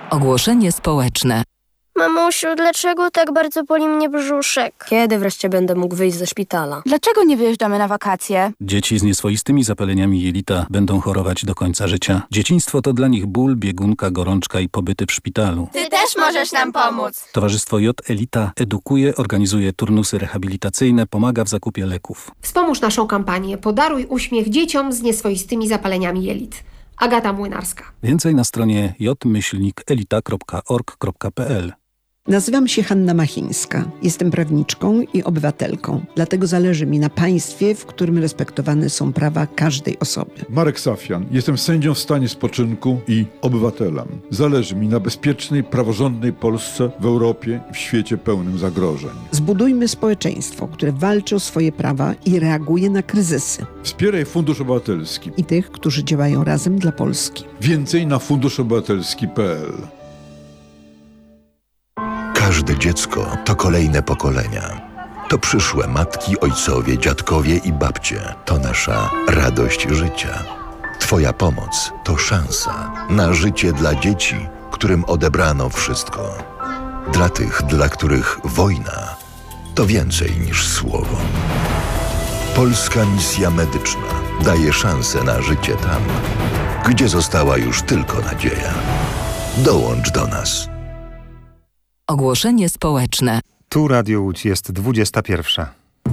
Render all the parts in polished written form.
Ogłoszenie społeczne. Mamusiu, dlaczego tak bardzo boli mnie brzuszek? Kiedy wreszcie będę mógł wyjść ze szpitala? Dlaczego nie wyjeżdżamy na wakacje? Dzieci z nieswoistymi zapaleniami jelita będą chorować do końca życia. Dzieciństwo to dla nich ból, biegunka, gorączka i pobyty w szpitalu. Ty też możesz nam pomóc. Towarzystwo J Elita edukuje, organizuje turnusy rehabilitacyjne, pomaga w zakupie leków. Wspomóż naszą kampanię Podaruj uśmiech dzieciom z nieswoistymi zapaleniami jelit. Agata Młynarska. Więcej na stronie j-elita.org.pl. Nazywam się Hanna Machińska. Jestem prawniczką i obywatelką. Dlatego zależy mi na państwie, w którym respektowane są prawa każdej osoby. Marek Safian. Jestem sędzią w stanie spoczynku i obywatelem. Zależy mi na bezpiecznej, praworządnej Polsce w Europie i w świecie pełnym zagrożeń. Zbudujmy społeczeństwo, które walczy o swoje prawa i reaguje na kryzysy. Wspieraj Fundusz Obywatelski. I tych, którzy działają razem dla Polski. Więcej na funduszobywatelski.pl. Każde dziecko to kolejne pokolenia. To przyszłe matki, ojcowie, dziadkowie i babcie. To nasza radość życia. Twoja pomoc to szansa na życie dla dzieci, którym odebrano wszystko. Dla tych, dla których wojna to więcej niż słowo. Polska Misja Medyczna daje szansę na życie tam, gdzie została już tylko nadzieja. Dołącz do nas. Ogłoszenie społeczne. Tu Radio Łódź, jest 21.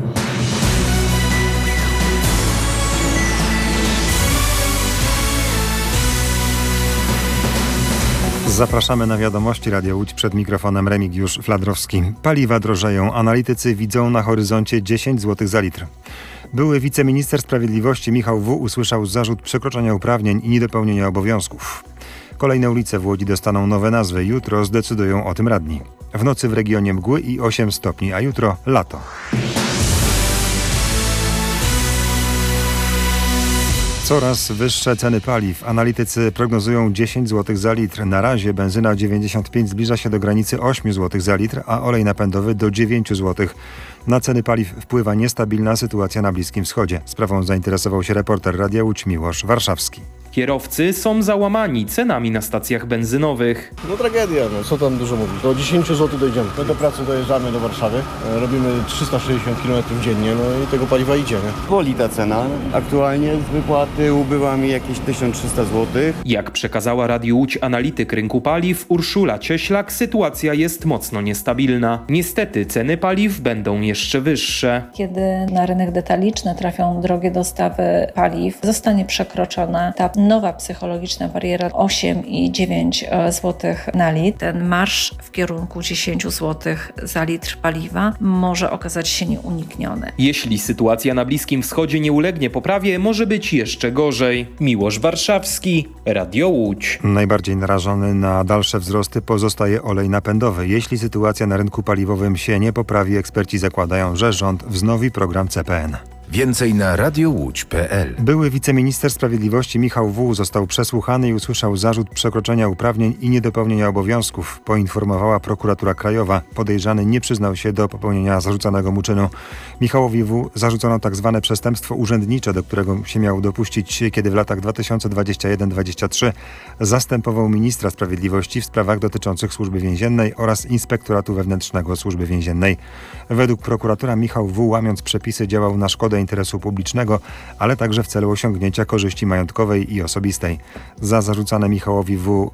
Zapraszamy na wiadomości Radio Łódź, przed mikrofonem Remigiusz Fladrowski. Paliwa drożeją. Analitycy widzą na horyzoncie 10 zł za litr. Były wiceminister sprawiedliwości Michał W. usłyszał zarzut przekroczenia uprawnień i niedopełnienia obowiązków. Kolejne ulice w Łodzi dostaną nowe nazwy. Jutro zdecydują o tym radni. W nocy w regionie mgły i 8 stopni, a jutro lato. Coraz wyższe ceny paliw. Analitycy prognozują 10 zł za litr. Na razie benzyna 95 zbliża się do granicy 8 zł za litr, a olej napędowy do 9 zł. Na ceny paliw wpływa niestabilna sytuacja na Bliskim Wschodzie. Sprawą zainteresował się reporter Radia Łódź Miłosz Warszawski. Kierowcy są załamani cenami na stacjach benzynowych. No tragedia, co tam dużo mówić. Do 10 zł dojdziemy. My do pracy dojeżdżamy do Warszawy, robimy 360 km dziennie, no i tego paliwa idzie, nie? Boli ta cena. Aktualnie z wypłaty ubywa mi jakieś 1300 zł. Jak przekazała Radiu Łódź analityk rynku paliw Urszula Cieślak, sytuacja jest mocno niestabilna. Niestety ceny paliw będą jeszcze wyższe. Kiedy na rynek detaliczny trafią drogie dostawy paliw, zostanie przekroczona ta nowa psychologiczna bariera 8 i 9 zł na litr. Ten marsz w kierunku 10 zł za litr paliwa może okazać się nieunikniony. Jeśli sytuacja na Bliskim Wschodzie nie ulegnie poprawie, może być jeszcze gorzej. Miłosz Warszawski, Radio Łódź. Najbardziej narażony na dalsze wzrosty pozostaje olej napędowy. Jeśli sytuacja na rynku paliwowym się nie poprawi, eksperci zakładają, że rząd wznowi program CPN. Więcej na radiołódź.pl. Były wiceminister sprawiedliwości Michał W. został przesłuchany i usłyszał zarzut przekroczenia uprawnień i niedopełnienia obowiązków, poinformowała prokuratura krajowa. Podejrzany nie przyznał się do popełnienia zarzucanego mu czynu. Michałowi W. zarzucono tzw. przestępstwo urzędnicze, do którego się miał dopuścić, kiedy w latach 2021-2023 zastępował ministra sprawiedliwości w sprawach dotyczących Służby Więziennej oraz Inspektoratu Wewnętrznego Służby Więziennej. Według prokuratora Michał W., łamiąc przepisy, działał na szkodę interesu publicznego, ale także w celu osiągnięcia korzyści majątkowej i osobistej. Za zarzucane Michałowi W.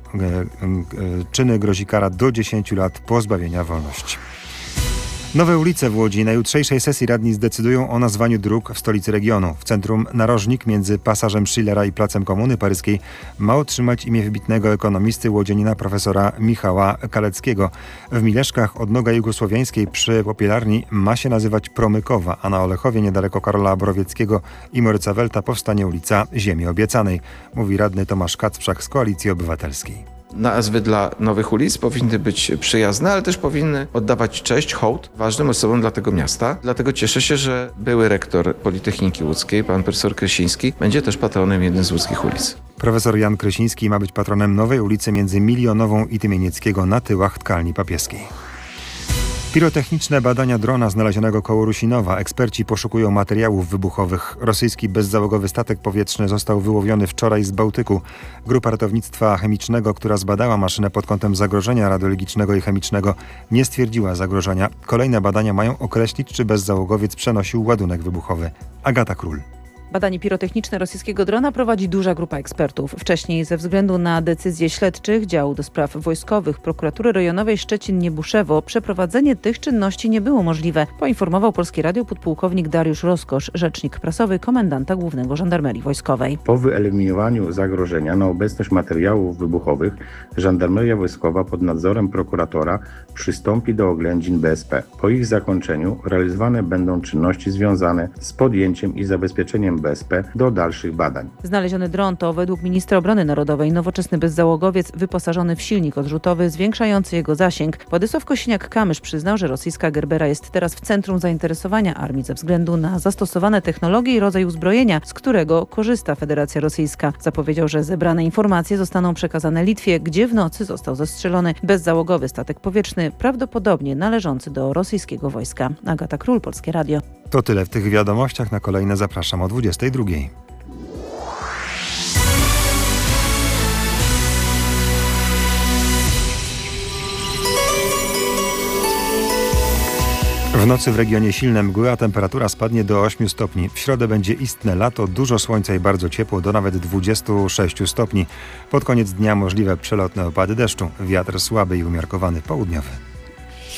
czyny grozi kara do 10 lat pozbawienia wolności. Nowe ulice w Łodzi. Na jutrzejszej sesji radni zdecydują o nazwaniu dróg w stolicy regionu. W centrum narożnik między pasażem Schillera i placem Komuny Paryskiej ma otrzymać imię wybitnego ekonomisty łodzianina profesora Michała Kaleckiego. W Mileszkach odnoga jugosłowiańskiej przy Popielarni ma się nazywać Promykowa, a na Olechowie niedaleko Karola Borowieckiego i Moryca Welta powstanie ulica Ziemi Obiecanej, mówi radny Tomasz Kacprzak z Koalicji Obywatelskiej. Nazwy dla nowych ulic powinny być przyjazne, ale też powinny oddawać cześć, hołd ważnym osobom dla tego miasta. Dlatego cieszę się, że były rektor Politechniki Łódzkiej, pan profesor Krysiński, będzie też patronem jednej z łódzkich ulic. Profesor Jan Krysiński ma być patronem nowej ulicy między Milionową i Tymienieckiego na tyłach Tkalni Papieskiej. Pirotechniczne badania drona znalezionego koło Rusinowa. Eksperci poszukują materiałów wybuchowych. Rosyjski bezzałogowy statek powietrzny został wyłowiony wczoraj z Bałtyku. Grupa ratownictwa chemicznego, która zbadała maszynę pod kątem zagrożenia radiologicznego i chemicznego, nie stwierdziła zagrożenia. Kolejne badania mają określić, czy bezzałogowiec przenosił ładunek wybuchowy. Agata Król. Badanie pirotechniczne rosyjskiego drona prowadzi duża grupa ekspertów. Wcześniej ze względu na decyzje śledczych działu do spraw wojskowych Prokuratury Rejonowej Szczecin-Niebuszewo przeprowadzenie tych czynności nie było możliwe, poinformował Polskie Radio podpułkownik Dariusz Roskosz, rzecznik prasowy komendanta głównego Żandarmerii Wojskowej. Po wyeliminowaniu zagrożenia na obecność materiałów wybuchowych Żandarmeria Wojskowa pod nadzorem prokuratora przystąpi do oględzin BSP. Po ich zakończeniu realizowane będą czynności związane z podjęciem i zabezpieczeniem BSP do dalszych badań. Znaleziony dron to według ministra obrony narodowej nowoczesny bezzałogowiec wyposażony w silnik odrzutowy zwiększający jego zasięg. Władysław Kosiniak-Kamysz przyznał, że rosyjska Gerbera jest teraz w centrum zainteresowania armii ze względu na zastosowane technologie i rodzaj uzbrojenia, z którego korzysta Federacja Rosyjska. Zapowiedział, że zebrane informacje zostaną przekazane Litwie, gdzie w nocy został zestrzelony bezzałogowy statek powietrzny, prawdopodobnie należący do rosyjskiego wojska. Agata Król, Polskie Radio. To tyle w tych wiadomościach. Na kolejne zapraszam o 22:00. W nocy w regionie silne mgły, a temperatura spadnie do 8 stopni. W środę będzie istne lato, dużo słońca i bardzo ciepło, do nawet 26 stopni. Pod koniec dnia możliwe przelotne opady deszczu. Wiatr słaby i umiarkowany południowy.